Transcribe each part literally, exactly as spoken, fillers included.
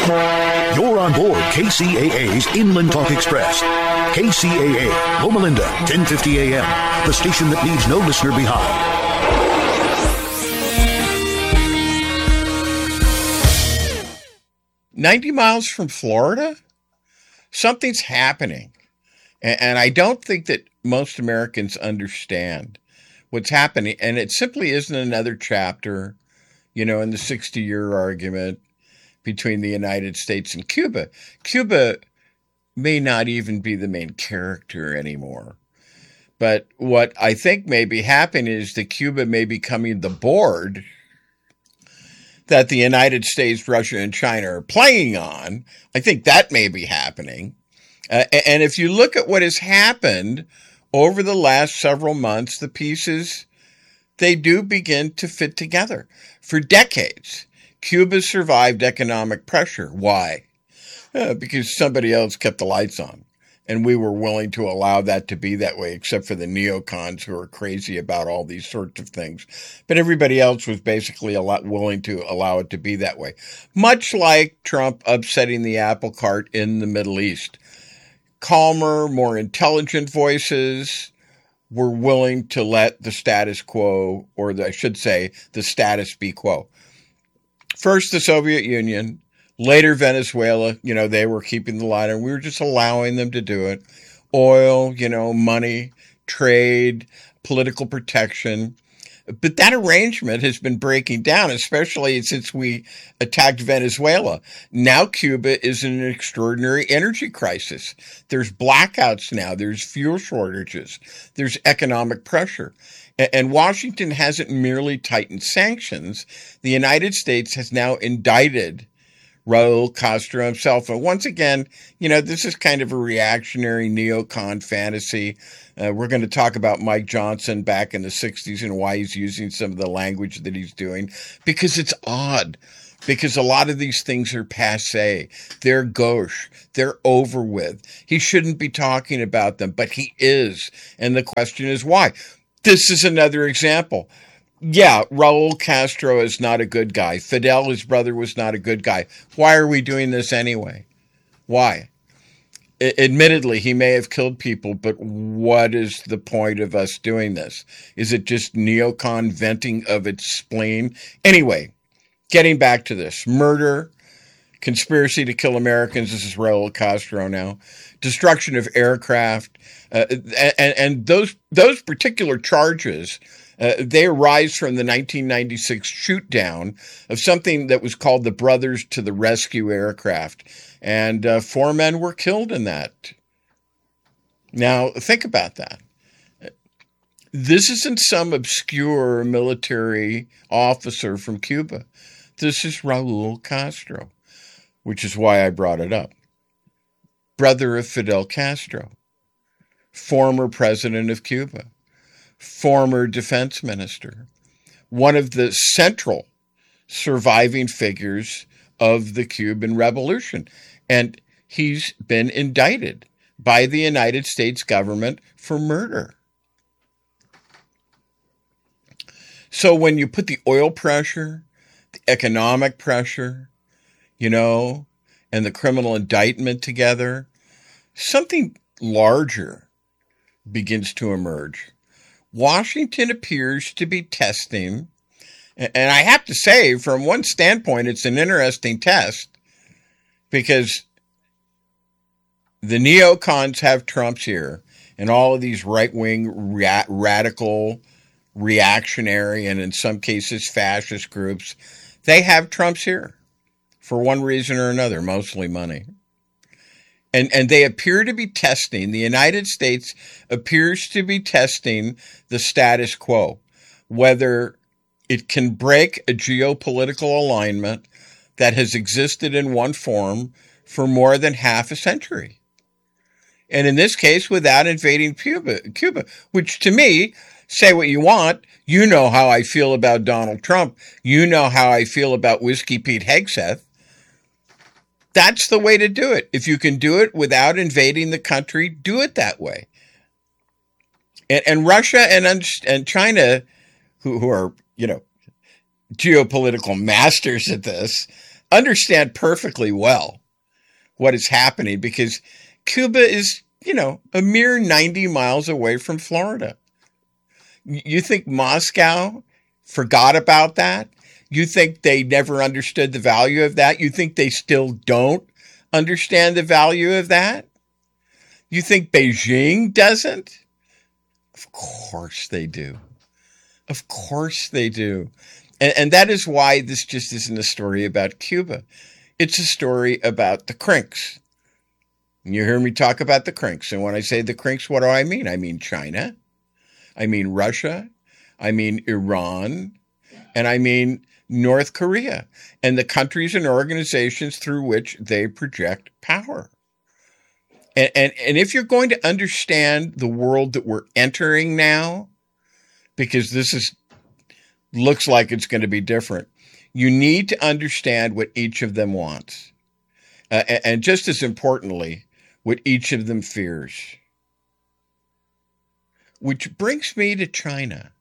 You're on board K C A A's Inland Talk Express. K C A A, Loma Linda, ten fifty A M, the station that leaves no listener behind. ninety miles from Florida? Something's happening. And I don't think that most Americans understand what's happening. And it simply isn't another chapter, you know, in the sixty-year argument between the United States and Cuba. Cuba may not even be the main character anymore. But what I think may be happening is that Cuba may be becoming the board that the United States, Russia, and China are playing on. I think that may be happening. Uh, and if you look at what has happened over the last several months, the pieces, they do begin to fit together. For decades, Cuba survived economic pressure. Why? Uh, because somebody else kept the lights on. And we were willing to allow that to be that way, except for the neocons who are crazy about all these sorts of things. But everybody else was basically a lot willing to allow it to be that way. Much like Trump upsetting the apple cart in the Middle East. Calmer, more intelligent voices were willing to let the status quo, or the, I should say, the status be quo. First, the Soviet Union. Later, Venezuela, you know, they were keeping the light on. We were just allowing them to do it. Oil, you know, money, trade, political protection. But that arrangement has been breaking down, especially since we attacked Venezuela. Now Cuba is in an extraordinary energy crisis. There's blackouts now. There's fuel shortages. There's economic pressure. And Washington hasn't merely tightened sanctions. The United States has now indicted Raul Castro himself. And once again, you know, this is kind of a reactionary neocon fantasy. Uh, we're going to talk about Mike Johnson back in the sixties and why he's using some of the language that he's doing, because it's odd, because a lot of these things are passé. They're gauche. They're over with. He shouldn't be talking about them, but he is. And the question is why? This is another example. Yeah, Raul Castro is not a good guy. Fidel, his brother, was not a good guy. Why are we doing this anyway? Why? I- admittedly, he may have killed people, but what is the point of us doing this? Is it just neocon venting of its spleen? Anyway, getting back to this. Murder, conspiracy to kill Americans, this is Raul Castro now. Destruction of aircraft, uh, and, and those those particular charges, Uh, they arise from the nineteen ninety-six shoot down of something that was called the Brothers to the Rescue aircraft. And uh, four men were killed in that. Now, think about that. This isn't some obscure military officer from Cuba. This is Raul Castro, which is why I brought it up. Brother of Fidel Castro, former president of Cuba. Former defense minister, one of the central surviving figures of the Cuban Revolution. And he's been indicted by the United States government for murder. So when you put the oil pressure, the economic pressure, you know, and the criminal indictment together, something larger begins to emerge. Washington appears to be testing, and I have to say, from one standpoint, it's an interesting test, because the neocons have Trump's ear, and all of these right-wing, ra- radical, reactionary, and in some cases fascist groups, they have Trump's ear for one reason or another, mostly money. And and they appear to be testing, the United States appears to be testing the status quo, whether it can break a geopolitical alignment that has existed in one form for more than half a century. And in this case, without invading Cuba, Cuba, which to me, say what you want, you know how I feel about Donald Trump, you know how I feel about Whiskey Pete Hegseth. That's the way to do it. If you can do it without invading the country, do it that way. And, and Russia and, and China, who, who are, you know, geopolitical masters at this, understand perfectly well what is happening because Cuba is, you know, a mere ninety miles away from Florida. You think Moscow forgot about that? You think they never understood the value of that? You think they still don't understand the value of that? You think Beijing doesn't? Of course they do. Of course they do. And, and that is why this just isn't a story about Cuba. It's a story about the crinks. You hear me talk about the crinks. And when I say the crinks, what do I mean? I mean China. I mean Russia. I mean Iran. And I mean North Korea. And the countries and organizations through which they project power. And, and, and if you're going to understand the world that we're entering now, because this is looks like it's going to be different, you need to understand what each of them wants. Uh, and, and just as importantly, what each of them fears. Which brings me to China.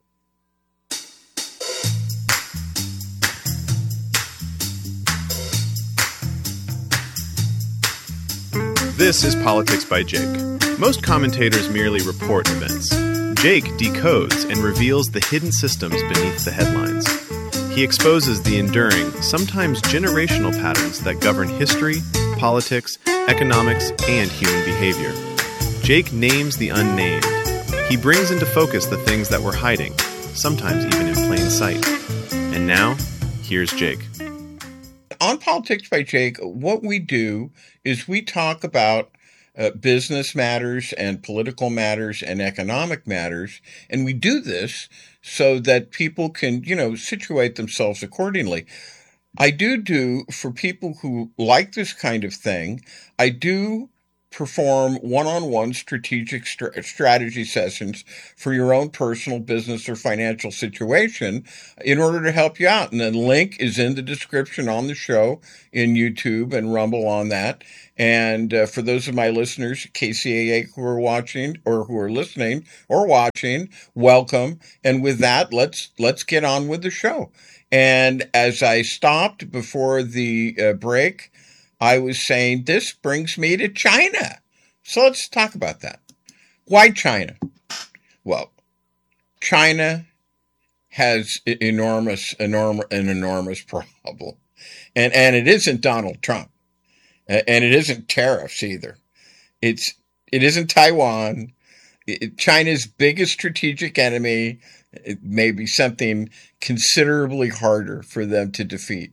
This is Politics by Jake. Most commentators merely report events. Jake decodes and reveals the hidden systems beneath the headlines. He exposes the enduring, sometimes generational patterns that govern history, politics, economics, and human behavior. Jake names the unnamed. He brings into focus the things that we're hiding, sometimes even in plain sight. And now, here's Jake. On Politics by Jake, what we do is we talk about uh, business matters and political matters and economic matters, and we do this so that people can, you know, situate themselves accordingly. I do do, for people who like this kind of thing, I do perform one-on-one strategic st- strategy sessions for your own personal business or financial situation in order to help you out. And the link is in the description on the show in YouTube and Rumble on that. And uh, for those of my listeners, K C A A who are watching or who are listening or watching, welcome. And with that, let's let's get on with the show. And as I stopped before the uh, break, I was saying, this brings me to China. So let's talk about that. Why China? Well, China has enormous, enormous, an enormous problem. And, and it isn't Donald Trump. And it isn't tariffs either. It's, it isn't Taiwan. It, China's biggest strategic enemy, it may be something considerably harder for them to defeat.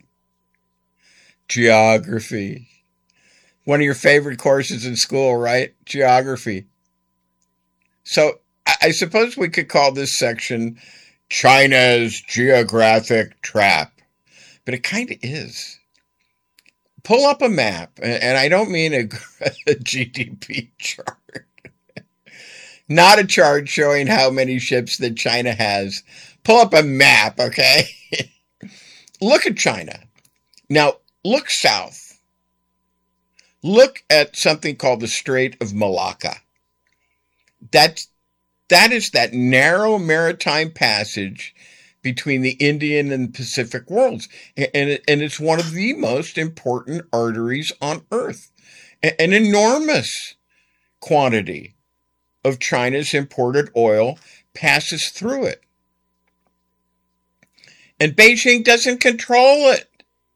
Geography. One of your favorite courses in school, right? Geography. So I suppose we could call this section China's Geographic Trap. But it kind of is. Pull up a map, and I don't mean a, a G D P chart. Not a chart showing how many ships that China has. Pull up a map, okay? Look at China. Now, look south. Look at something called the Strait of Malacca. That's, that is that narrow maritime passage between the Indian and Pacific worlds. And, it, and it's one of the most important arteries on Earth. An enormous quantity of China's imported oil passes through it. And Beijing doesn't control it.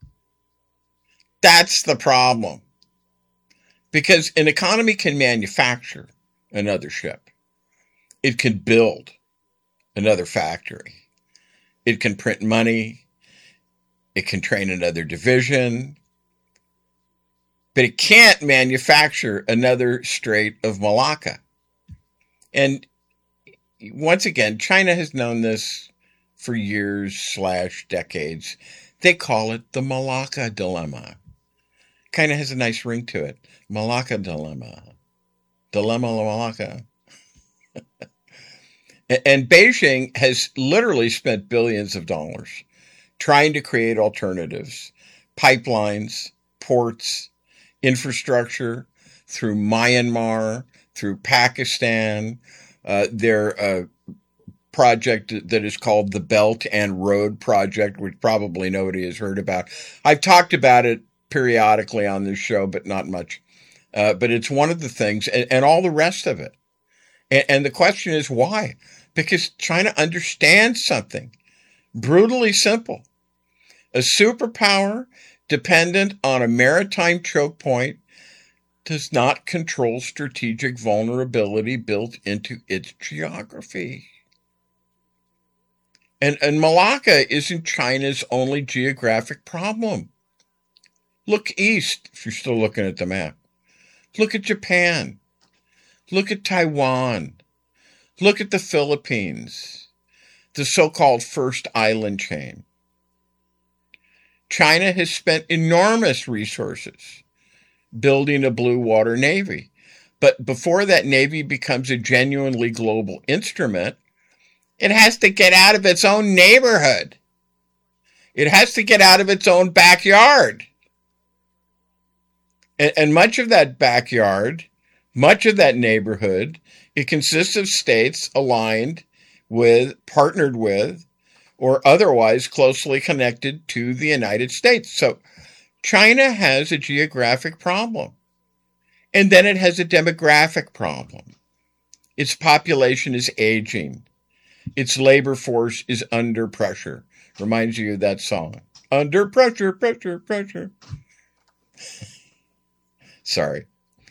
That's the problem. Because an economy can manufacture another ship. It can build another factory. It can print money. It can train another division. But it can't manufacture another Strait of Malacca. And once again, China has known this for years slash decades. They call it the Malacca Dilemma. Kind of has a nice ring to it. Malacca Dilemma. Dilemma Malacca. And Beijing has literally spent billions of dollars trying to create alternatives, pipelines, ports, infrastructure through Myanmar, through Pakistan. Uh, they're uh, project that is called the Belt and Road Project, which probably nobody has heard about. I've talked about it periodically on this show, but not much. Uh, but it's one of the things, and, and all the rest of it. And, and the question is why? Because China understands something brutally simple. A superpower dependent on a maritime choke point does not control strategic vulnerability built into its geography. And, and Malacca isn't China's only geographic problem. Look east, if you're still looking at the map. Look at Japan. Look at Taiwan. Look at the Philippines, the so-called first island chain. China has spent enormous resources building a blue water navy. But before that navy becomes a genuinely global instrument, it has to get out of its own neighborhood. It has to get out of its own backyard. And, and much of that backyard, much of that neighborhood, it consists of states aligned with, partnered with, or otherwise closely connected to the United States. So China has a geographic problem. And then it has a demographic problem. Its population is aging. Its labor force is under pressure. Reminds you of that song. Under pressure, pressure, pressure. Sorry.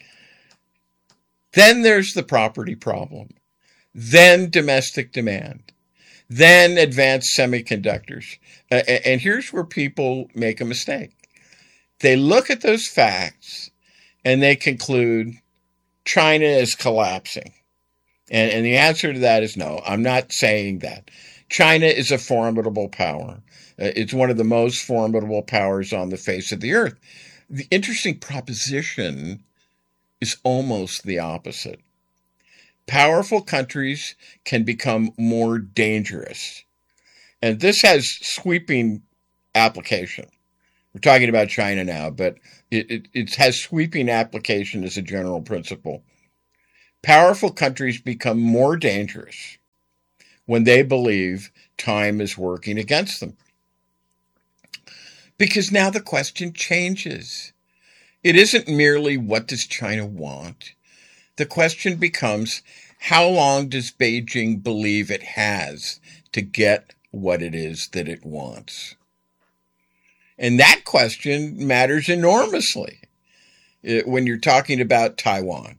Then there's the property problem. Then domestic demand. Then advanced semiconductors. Uh, and here's where people make a mistake. They look at those facts and they conclude China is collapsing. And, and the answer to that is no. I'm not saying that. China is a formidable power. Uh, it's one of the most formidable powers on the face of the earth. The interesting proposition is almost the opposite. Powerful countries can become more dangerous. And this has sweeping application. We're talking about China now, but it, it, it has sweeping application as a general principle. Powerful countries become more dangerous when they believe time is working against them. Because now the question changes. It isn't merely what does China want? The question becomes, how long does Beijing believe it has to get what it is that it wants? And that question matters enormously when you're talking about Taiwan.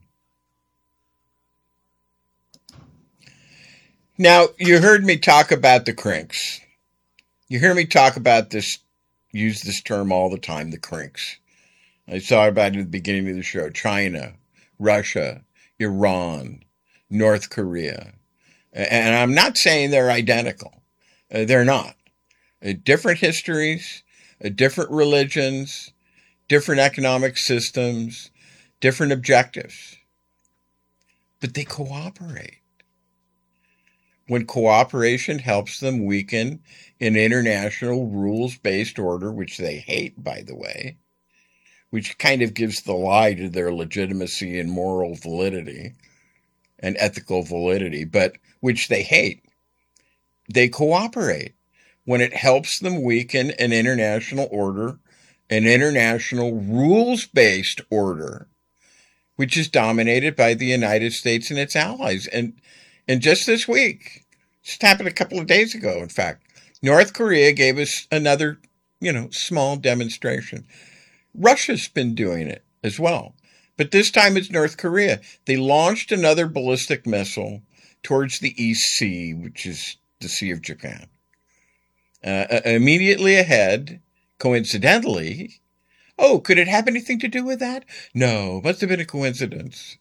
Now, you heard me talk about the crinks. You hear me talk about this, use this term all the time, the crinks. I saw about it at the beginning of the show. China, Russia, Iran, North Korea. And I'm not saying they're identical. Uh, they're not. Uh, different histories, uh, different religions, different economic systems, different objectives. But they cooperate. When cooperation helps them weaken an international rules-based order, which they hate, by the way, which kind of gives the lie to their legitimacy and moral validity and ethical validity, but which they hate. They cooperate when it helps them weaken an international order, an international rules-based order, which is dominated by the United States and its allies. And, and just this week, just happened a couple of days ago, in fact, North Korea gave us another, you know, small demonstration. Russia's been doing it as well. But this time it's North Korea. They launched another ballistic missile towards the East Sea, which is the Sea of Japan. Uh, immediately ahead, coincidentally, oh, could it have anything to do with that? No, must have been a coincidence.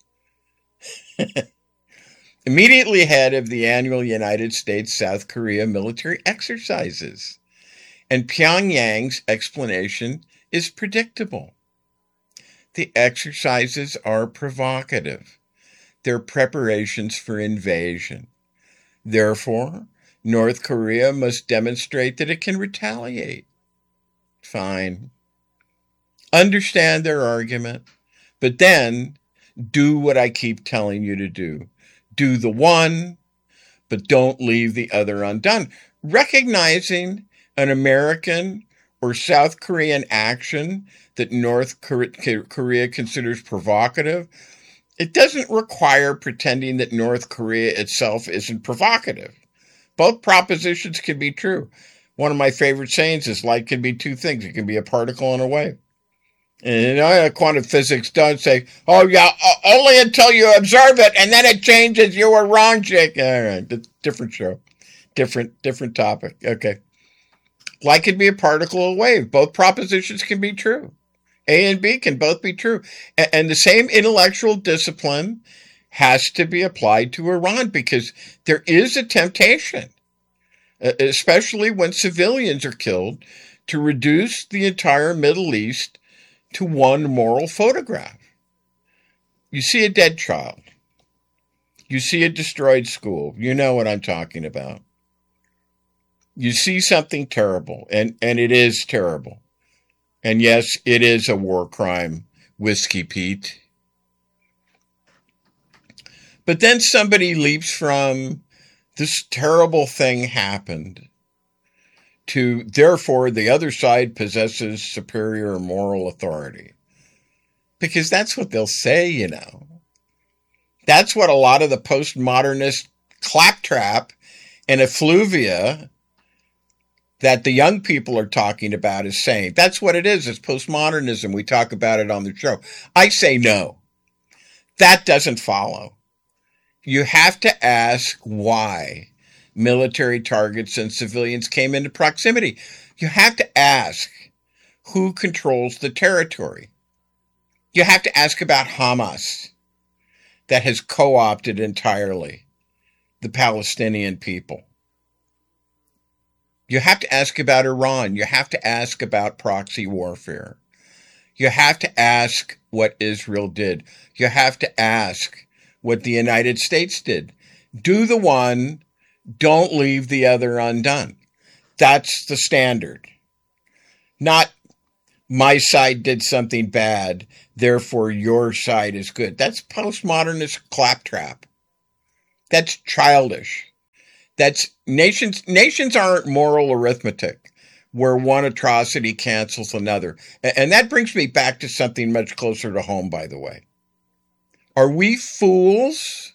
Immediately ahead of the annual United States-South Korea military exercises. And Pyongyang's explanation is predictable. The exercises are provocative. They're preparations for invasion. Therefore, North Korea must demonstrate that it can retaliate. Fine. Understand their argument, but then do what I keep telling you to do. Do the one, but don't leave the other undone. Recognizing an American or South Korean action that North Korea considers provocative, it doesn't require pretending that North Korea itself isn't provocative. Both propositions can be true. One of my favorite sayings is light can be two things. It can be a particle and a wave. And you know, quantum physics don't say, oh yeah, only until you observe it and then it changes. You were wrong, Jake. All right, different show. Different, different topic. Okay. Light can be a particle or a wave. Both propositions can be true. A and B can both be true. And the same intellectual discipline has to be applied to Iran because there is a temptation, especially when civilians are killed, to reduce the entire Middle East to one moral photograph. You see a dead child. You see a destroyed school. You know what I'm talking about. You see something terrible, and, and it is terrible. And yes, it is a war crime, Whiskey Pete. But then somebody leaps from this terrible thing happened to, therefore, the other side possesses superior moral authority. Because that's what they'll say, you know. That's what a lot of the postmodernist claptrap and effluvia that the young people are talking about is saying. That's what it is. It's postmodernism. We talk about it on the show. I say no. That doesn't follow. You have to ask why military targets and civilians came into proximity. You have to ask who controls the territory. You have to ask about Hamas that has co-opted entirely the Palestinian people. You have to ask about Iran. You have to ask about proxy warfare. You have to ask what Israel did. You have to ask what the United States did. Do the one, don't leave the other undone. That's the standard. Not my side did something bad, therefore your side is good. That's postmodernist claptrap. That's childish. That's nations. Nations aren't moral arithmetic where one atrocity cancels another. And that brings me back to something much closer to home, by the way. Are we fools?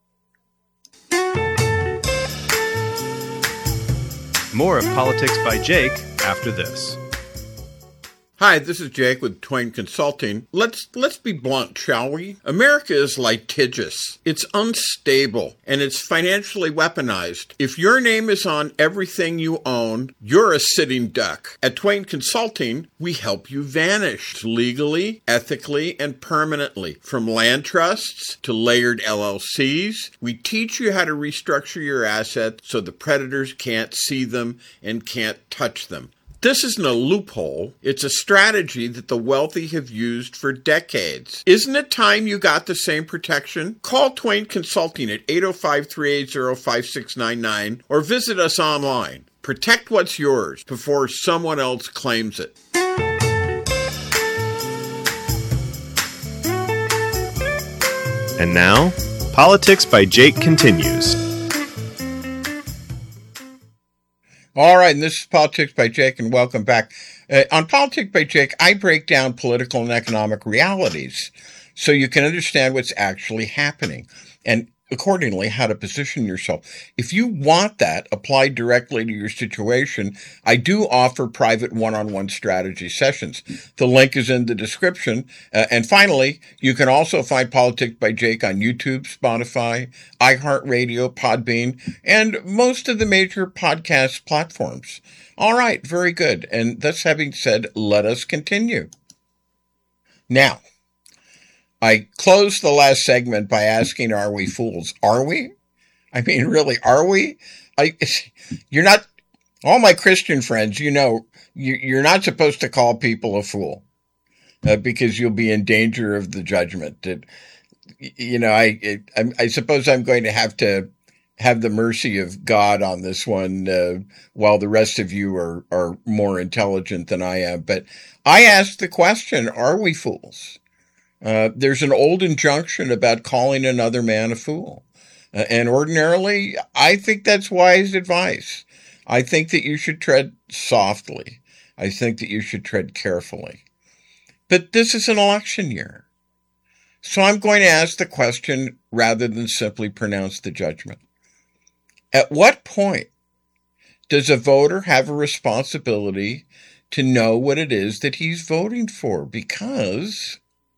More of Politics by Jake after this. Hi, this is Jake with Twain Consulting. Let's let's be blunt, shall we? America is litigious. It's unstable, and it's financially weaponized. If your name is on everything you own, you're a sitting duck. At Twain Consulting, we help you vanish legally, ethically, and permanently. From land trusts to layered L L Cs, we teach you how to restructure your assets so the predators can't see them and can't touch them. This isn't a loophole. It's a strategy that the wealthy have used for decades. Isn't it time you got the same protection? Call Twain Consulting at eight oh five, three eight zero, five six nine nine or visit us online. Protect what's yours before someone else claims it. And now, Politics by Jake continues. All right, and this is Politics by Jake, and welcome back. Uh, on Politics by Jake, I break down political and economic realities so you can understand what's actually happening and accordingly how to position yourself. If you want that applied directly to your situation, I do offer private one-on-one strategy sessions. The link is in the description. Uh, and finally, you can also find Politics by Jake on YouTube, Spotify, iHeartRadio, Podbean, and most of the major podcast platforms. All right, very good. And thus having said, let us continue. Now, I closed the last segment by asking, are we fools? Are we? I mean, really, are we? I, you're not, all my Christian friends, you know, you, you're not supposed to call people a fool uh, because you'll be in danger of the judgment. It, you know, I, I, I suppose I'm going to have to have the mercy of God on this one uh, while the rest of you are, are more intelligent than I am. But I asked the question, are we fools? Uh, there's an old injunction about calling another man a fool. Uh, and ordinarily, I think that's wise advice. I think that you should tread softly. I think that you should tread carefully. But this is an election year. So I'm going to ask the question rather than simply pronounce the judgment. At what point does a voter have a responsibility to know what it is that he's voting for? Because,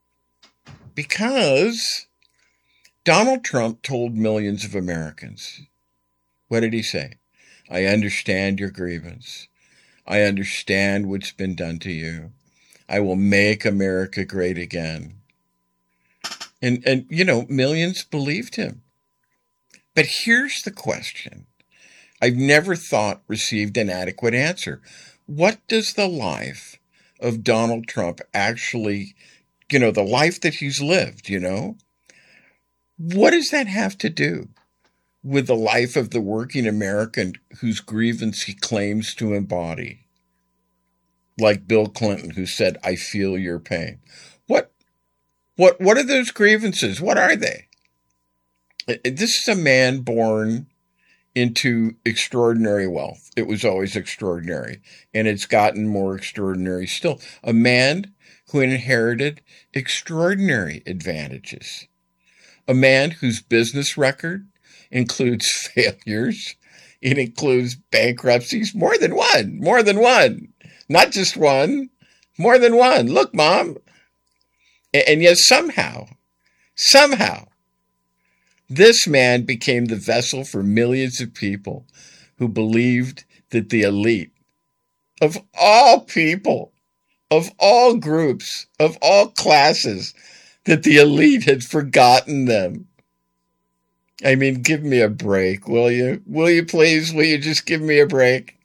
because Donald Trump told millions of Americans, what did he say? I understand your grievance. I understand what's been done to you. I will make America great again. And, and you know, millions believed him. But here's the question I've never thought received an adequate answer. What does the life of Donald Trump actually, you know, the life that he's lived, you know, what does that have to do with the life of the working American whose grievance he claims to embody? Like Bill Clinton, who said, I feel your pain. What, what, what are those grievances? What are they? This is a man born into extraordinary wealth. It was always extraordinary, and it's gotten more extraordinary still. A man who inherited extraordinary advantages. A man whose business record includes failures. It includes bankruptcies, more than one, more than one. Not just one, more than one. Look, Mom. And yet somehow, somehow, this man became the vessel for millions of people who believed that the elite of all people, of all groups, of all classes, that the elite had forgotten them. I mean, give me a break, will you? Will you please? Will you just give me a break?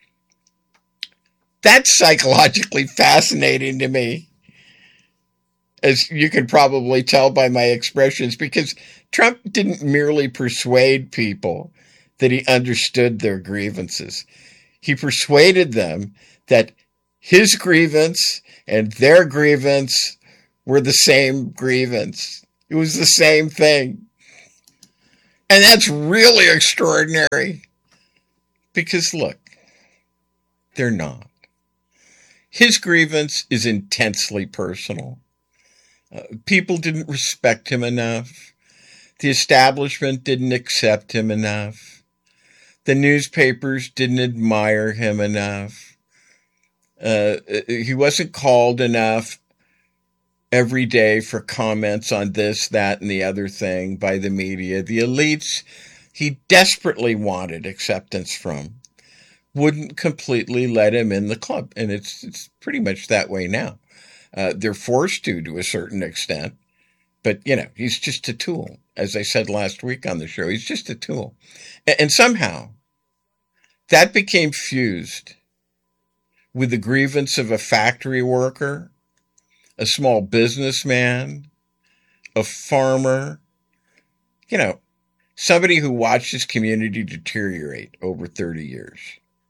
That's psychologically fascinating to me, as you can probably tell by my expressions, because Trump didn't merely persuade people that he understood their grievances. He persuaded them that his grievance and their grievance were the same grievance. It was the same thing. And that's really extraordinary. Because look, they're not. His grievance is intensely personal. Uh, people didn't respect him enough. The establishment didn't accept him enough. The newspapers didn't admire him enough. Uh, he wasn't called enough every day for comments on this, that, and the other thing by the media. The elites he desperately wanted acceptance from wouldn't completely let him in the club. And it's it's pretty much that way now. Uh, they're forced to, to a certain extent. But, you know, he's just a tool. As I said last week on the show, he's just a tool. And, and somehow that became fused with the grievance of a factory worker, a small businessman, a farmer, you know, somebody who watched his community deteriorate over thirty years.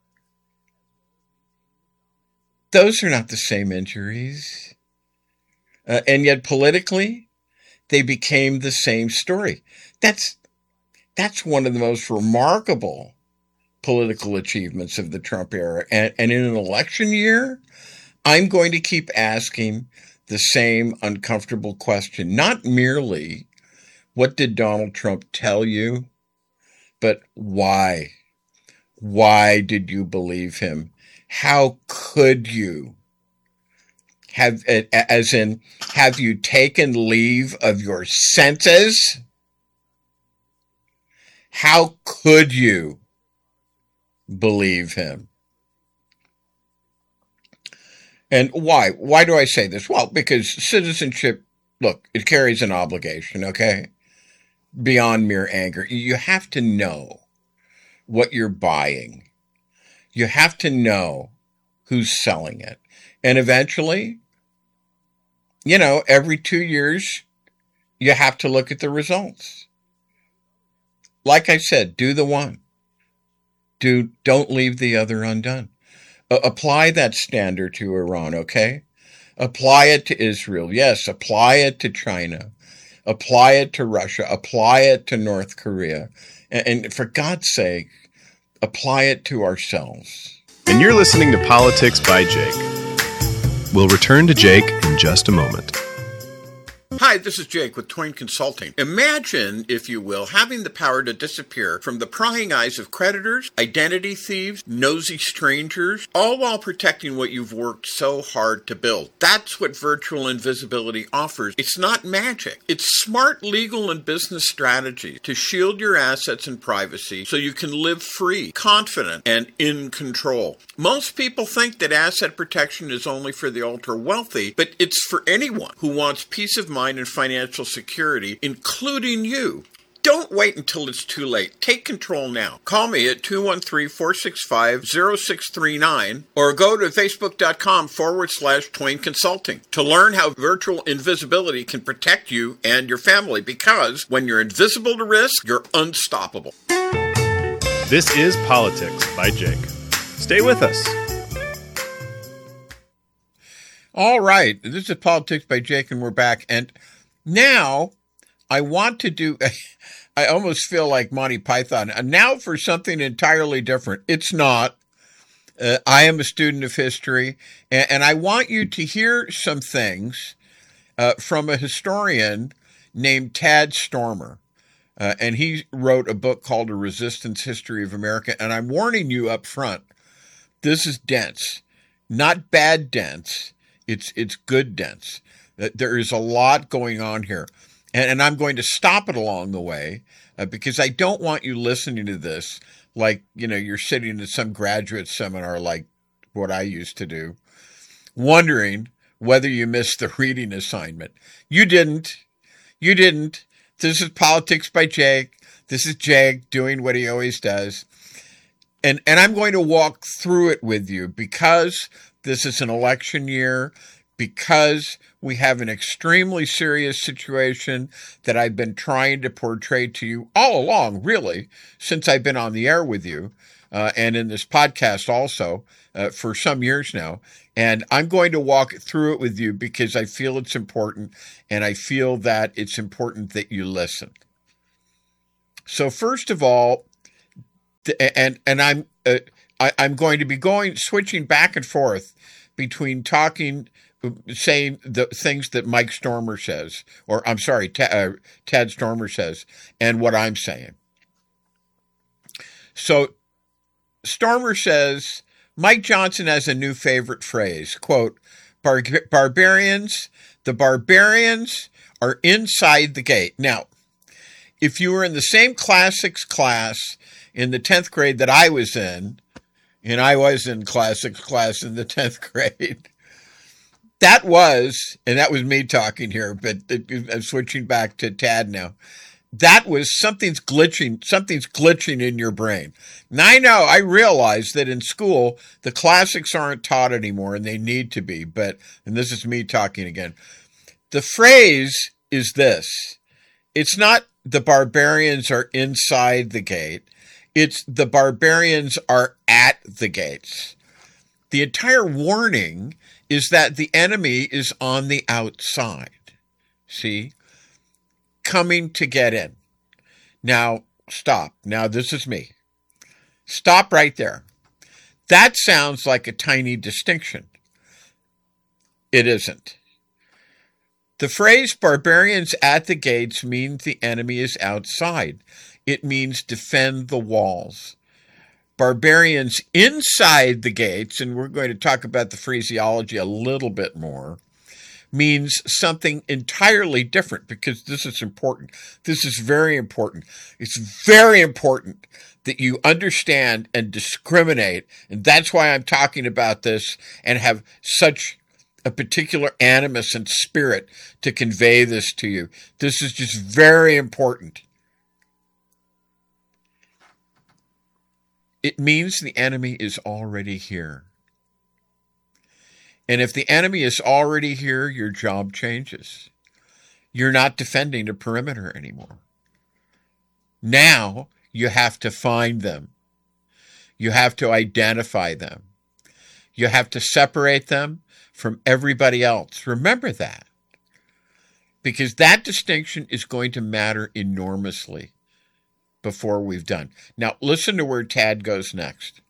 Those are not the same injuries. Uh, and yet politically, they became the same story. That's, that's one of the most remarkable political achievements of the Trump era. And, and in an election year, I'm going to keep asking the same uncomfortable question. Not merely, what did Donald Trump tell you? But why? Why did you believe him? How could you? Have, as in, have you taken leave of your senses? How could you believe him? And why? Why do I say this? Well, because citizenship, look, it carries an obligation, okay? Beyond mere anger. You have to know what you're buying. You have to know who's selling it. And eventually, you know, every two years, you have to look at the results. Like I said, do the one. Do, don't leave the other undone. Uh, apply that standard to Iran, okay? Apply it to Israel. Yes, apply it to China. apply it to Russia, apply it to North Korea, and, and for God's sake, apply it to ourselves. And you're listening to Politics by Jake. We'll return to Jake in just a moment. Hi, this is Jake with Twain Consulting. Imagine, if you will, having the power to disappear from the prying eyes of creditors, identity thieves, nosy strangers, all while protecting what you've worked so hard to build. That's what virtual invisibility offers. It's not magic. It's smart legal and business strategy to shield your assets and privacy so you can live free, confident, and in control. Most people think that asset protection is only for the ultra-wealthy, but it's for anyone who wants peace of mind and financial security, including you. Don't wait until it's too late. Take control now. Call me at two one three, four six five, zero six three nine or go to facebook.com forward slash Twain Consulting to learn how virtual invisibility can protect you and your family, because when you're invisible to risk, you're unstoppable. This is Politics by Jake. Stay with us. All right. This is Politics by Jake, and we're back. And now I want to do, I almost feel like Monty Python. And now for something entirely different. It's not. Uh, I am a student of history, and, and I want you to hear some things uh, from a historian named Tad Stormer. Uh, and he wrote a book called A Resistance History of America. And I'm warning you up front, this is dense, not bad dense. It's it's good dense. There is a lot going on here. And, and I'm going to stop it along the way uh, because I don't want you listening to this like, you know, you're sitting at some graduate seminar like what I used to do, wondering whether you missed the reading assignment. You didn't. You didn't. This is Politics by Jake. This is Jake doing what he always does. And and I'm going to walk through it with you because this is an election year, because we have an extremely serious situation that I've been trying to portray to you all along, really, since I've been on the air with you uh, and in this podcast also uh, for some years now. And I'm going to walk through it with you because I feel it's important, and I feel that it's important that you listen. So first of all, and and I'm uh, I, I'm going to be going switching back and forth between talking, saying the things that Mike Stormer says, or I'm sorry, T- uh, Tad Stormer says, and what I'm saying. So Stormer says, Mike Johnson has a new favorite phrase, quote, Bar- barbarians, the barbarians are inside the gate. Now, if you were in the same classics class in the tenth grade that I was in, and I was in classics class in the tenth grade, that was, and that was me talking here, but I'm switching back to Tad now. That was something's glitching, something's glitching in your brain. Now I know, I realize that in school, the classics aren't taught anymore, and they need to be, but, and this is me talking again. The phrase is this. It's not the barbarians are inside the gate. It's the barbarians are at the gates. The entire warning is that the enemy is on the outside. See? Coming to get in. Now, stop. Now, this is me. Stop right there. That sounds like a tiny distinction. It isn't. The phrase barbarians at the gates means the enemy is outside. It means defend the walls. Barbarians inside the gates, and we're going to talk about the phraseology a little bit more, means something entirely different, because this is important. This is very important. It's very important that you understand and discriminate, and that's why I'm talking about this and have such a particular animus and spirit to convey this to you. This is just very important. It means the enemy is already here. And if the enemy is already here, your job changes. You're not defending a perimeter anymore. Now you have to find them. You have to identify them. You have to separate them from everybody else. Remember that. because that distinction is going to matter enormously before we've done. Now, listen to where Tad goes next.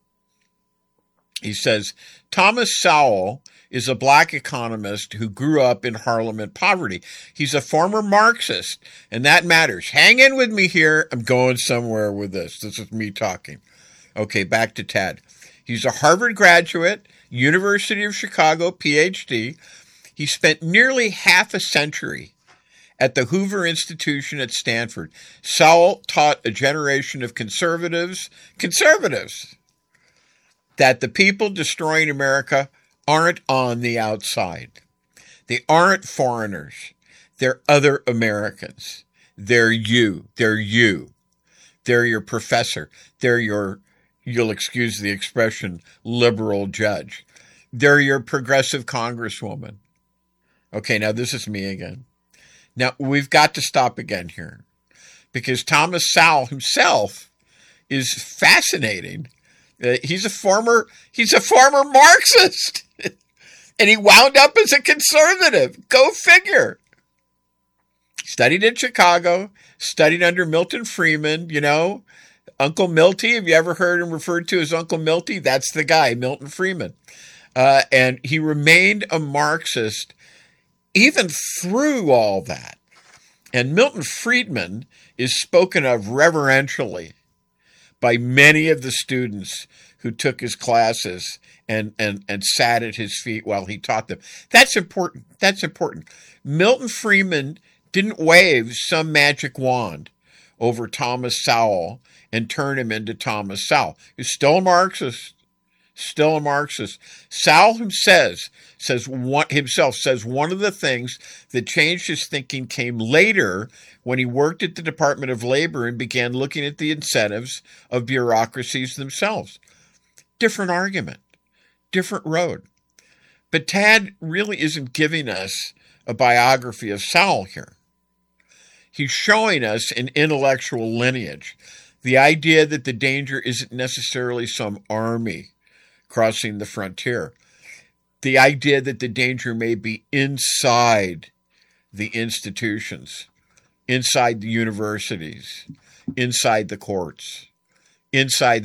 He says, Thomas Sowell is a black economist who grew up in Harlem in poverty. He's a former Marxist, and that matters. Hang in with me here. I'm going somewhere with this. This is me talking. Okay, back to Tad. He's a Harvard graduate, University of Chicago, P H D. He spent nearly half a century at the Hoover Institution at Stanford. Sowell taught a generation of conservatives, conservatives, that the people destroying America aren't on the outside. They aren't foreigners. They're other Americans. They're you. They're you. They're your professor. They're your, you'll excuse the expression, liberal judge. They're your progressive congresswoman. Okay, now this is me again. Now, we've got to stop again here, because Thomas Sowell himself is fascinating. Uh, he's a former he's a former Marxist, and he wound up as a conservative. Go figure. Studied in Chicago, studied under Milton Friedman, you know, Uncle Milty. Have you ever heard him referred to as Uncle Milty? That's the guy, Milton Friedman. Uh, and he remained a Marxist even through all that. And Milton Friedman is spoken of reverentially by many of the students who took his classes and, and, and sat at his feet while he taught them. That's important. That's important. Milton Friedman didn't wave some magic wand over Thomas Sowell and turn him into Thomas Sowell. He's still a Marxist. Still a Marxist. Sowell himself says one, himself says one of the things that changed his thinking came later when he worked at the Department of Labor and began looking at the incentives of bureaucracies themselves. Different argument, different road. But Tad really isn't giving us a biography of Sowell here. He's showing us an intellectual lineage, the idea that the danger isn't necessarily some army crossing the frontier. The idea that the danger may be inside the institutions, inside the universities, inside the courts, inside